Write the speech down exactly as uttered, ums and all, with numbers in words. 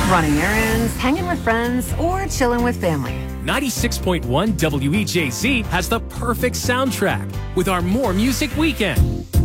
Running errands, hanging with friends, or chilling with family. ninety-six point one W E J Z has the perfect soundtrack with our More Music Weekend.